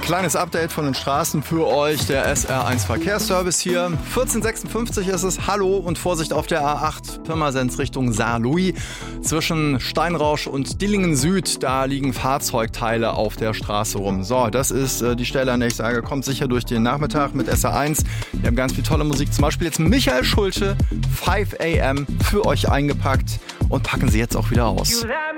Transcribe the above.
Kleines Update von den Straßen für euch, der SR1 Verkehrsservice hier. 1456 ist es. Hallo und Vorsicht auf der A8 Pirmasens Richtung Saarlouis. Zwischen Steinrausch und Dillingen Süd, da liegen Fahrzeugteile auf der Straße rum. So, das ist die Stelle, an der ich sage, kommt sicher durch den Nachmittag mit SR1. Wir haben ganz viel tolle Musik. Zum Beispiel jetzt Michael Schulte, 5 AM für euch eingepackt und packen sie jetzt auch wieder aus.